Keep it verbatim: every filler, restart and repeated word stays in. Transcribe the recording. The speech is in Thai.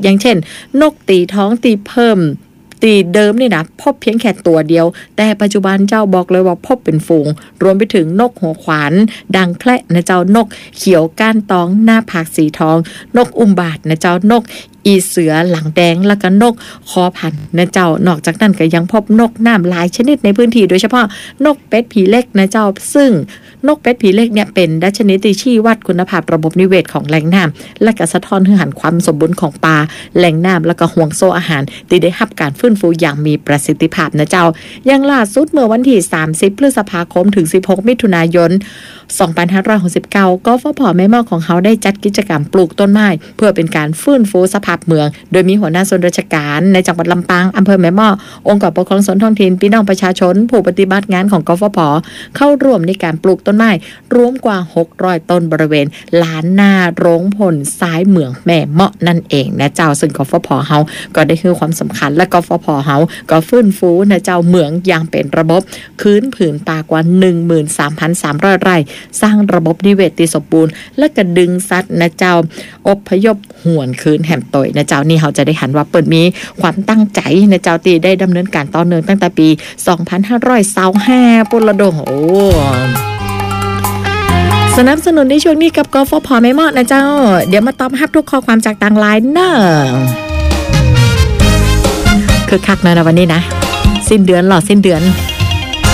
อย่างเช่นนกตีท้องตีเพิ่มตีเดิมนี่นะพบเพียงแค่ตัวเดียวแต่ปัจจุบันเจ้าบอกเลยว่าพบเป็นฝูงรวมไปถึงนกหัวขวานดังแคละนะเจ้านกเขียวก้านตองหน้าผากสีทองนกอุมบาทนะเจ้านกอีเสือหลังแดงแล้วก็นกคอพันนะเจ้านอกจากนั้นก็ยังพบนกน้ำหลายชนิดในพื้นที่โดยเฉพาะนกเป็ดผีเล็กนะเจ้าซึ่งนกเป็ดผีเล็กเนี่ยเป็นดัชนีที่ชี้วัดคุณภาพระบบนิเวศของแหล่งน้ำและก็สะท้อนให้หันความสมบูรณ์ของป่าแหล่งน้ำแล้วก็ห่วงโซ่อาหารที่ได้รับการฟื้นฟูอย่างมีประสิทธิภาพนะเจ้าอย่างล่าสุดเมื่อวันที่สามสิบพฤษภาคมถึงสิบหกมิถุนายนสองพันห้าร้อยหกสิบเก้ากฟผ.แม่มอกของเขาได้จัดกิจกรรมปลูกต้นไม้เพื่อเป็นการฟื้นฟูสภาพเมืองโดยมีหัวหน้าส่วนราชการในจังหวัดลำปางอำเภอแม่มอกองค์กรปกครองส่วนท้องถิ่นพี่น้องประชาชนผู้ปฏิบัติงานของกฟผ.เข้าร่วมในการปลูกต้นไม้รวมกว่าหกร้อยต้นบริเวณลานนาโรงผลซ้ายเมืองแม่เมาะนั่นเองนะเจ้าซึ่งกฟผ.เฮาก็ได้ให้ความสำคัญและกฟผ.เฮาก็ฟื้นฟูนะเจ้าเมืองอย่างเป็นระบบคืนผืนป่ากว่า หนึ่งหมื่นสามพันสามร้อย ไร่สร้างระบบนิเวศที่สมบูรณ์และก็ดึงสัตว์นะเจ้าอพยพหวนคืนแห่มตอยนะเจ้านี่เขาจะได้หันว่าเปิดมีความตั้งใจนะเจ้าตีได้ดำเนินการต่อเนื่องตั้งแต่ปีสองพันห้าร้อยยี่สิบห้าปุระดงโอ้สนับสนุนในช่วงนี้กับกฟผ.แม่เมาะนะเจ้าเดี๋ยวมาตอบรับทุกข้อความจากทางไลน์เนอะคือคักนะนะวันนี้นะสิ้นเดือนหรอสิ้นเดือน